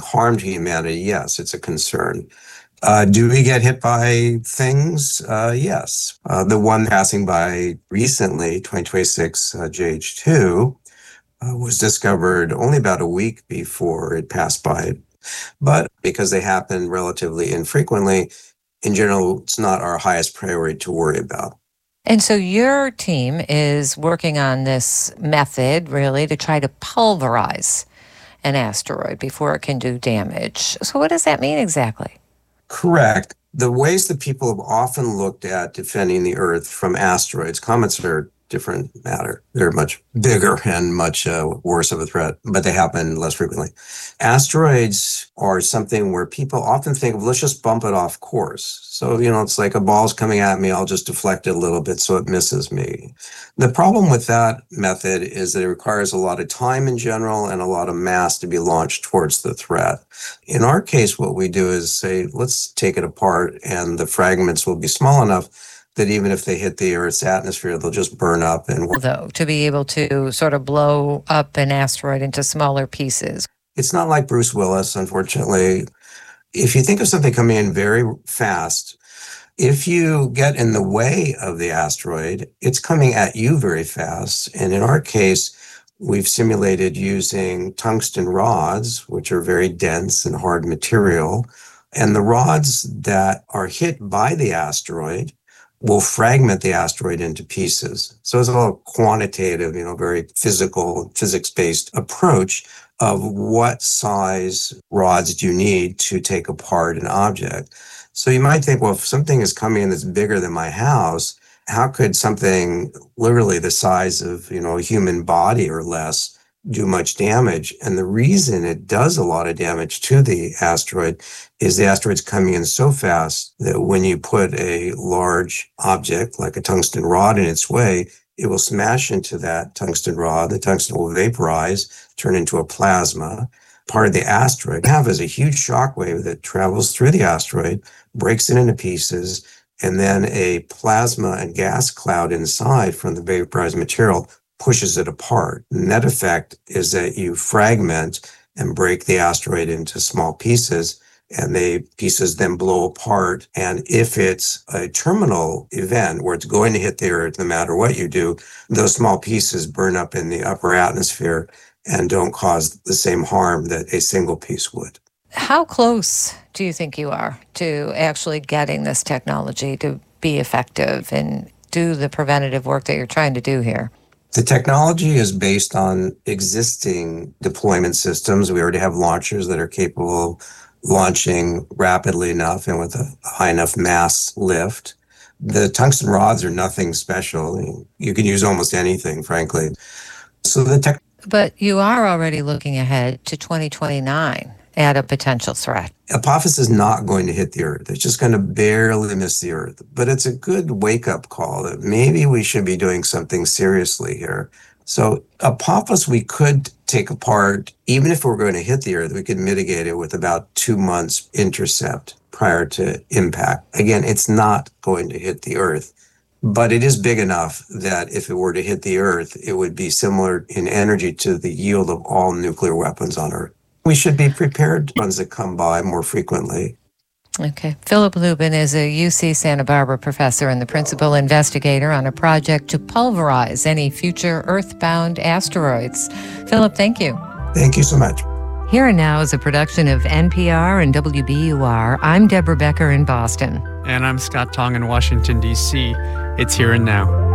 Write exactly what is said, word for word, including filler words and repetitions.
harm to humanity, yes, it's a concern. Uh, do we get hit by things? Uh, yes. Uh, the one passing by recently, twenty twenty-six uh, J H two, uh, was discovered only about a week before it passed by. But because they happen relatively infrequently, in general, it's not our highest priority to worry about. And so your team is working on this method, really, to try to pulverize an asteroid before it can do damage. So what does that mean exactly? Correct. The ways that people have often looked at defending the Earth from asteroids, comets are different matter. They're much bigger and much uh, worse of a threat, but they happen less frequently. Asteroids are something where people often think of, let's just bump it off course. So, you know, it's like a ball's coming at me, I'll just deflect it a little bit so it misses me. The problem with that method is that it requires a lot of time in general and a lot of mass to be launched towards the threat. In our case, what we do is say, let's take it apart, and the fragments will be small enough that even if they hit the Earth's atmosphere, they'll just burn up. And though, to be able to sort of blow up an asteroid into smaller pieces. It's not like Bruce Willis, unfortunately. If you think of something coming in very fast, if you get in the way of the asteroid, it's coming at you very fast. And in our case, we've simulated using tungsten rods, which are very dense and hard material. And the rods that are hit by the asteroid will fragment the asteroid into pieces. So it's a quantitative, you know, very physical, physics-based approach of what size rods do you need to take apart an object. So you might think, well, if something is coming in that's bigger than my house, how could something literally the size of, you know, a human body or less do much damage? And the reason it does a lot of damage to the asteroid is the asteroid's coming in so fast that when you put a large object like a tungsten rod in its way, it will smash into that tungsten rod. The tungsten will vaporize, turn into a plasma. Part of the asteroid have is a huge shock wave that travels through the asteroid, breaks it into pieces, and then a plasma and gas cloud inside from the vaporized material pushes it apart. The net effect is that you fragment and break the asteroid into small pieces, and the pieces then blow apart. And if it's a terminal event where it's going to hit the Earth no matter what you do, those small pieces burn up in the upper atmosphere and don't cause the same harm that a single piece would. How close do you think you are to actually getting this technology to be effective and do the preventative work that you're trying to do here? The technology is based on existing deployment systems. We already have launchers that are capable of launching rapidly enough and with a high enough mass lift. The tungsten rods are nothing special. You can use almost anything, frankly. So the tech. But you are already looking ahead to twenty twenty-nine at a potential threat. Apophis is not going to hit the Earth. It's just going to barely miss the Earth. But it's a good wake-up call that maybe we should be doing something seriously here. So Apophis we could take apart. Even if we're going to hit the Earth, we could mitigate it with about two months intercept prior to impact. Again, it's not going to hit the Earth, but it is big enough that if it were to hit the Earth, it would be similar in energy to the yield of all nuclear weapons on Earth. We should be prepared for ones that come by more frequently. Okay. Philip Lubin is a U C Santa Barbara professor and the principal investigator on a project to pulverize any future Earth-bound asteroids. Philip, thank you. Thank you so much. Here and Now is a production of N P R and W B U R. I'm Deborah Becker in Boston. And I'm Scott Tong in Washington, D C. It's Here and Now.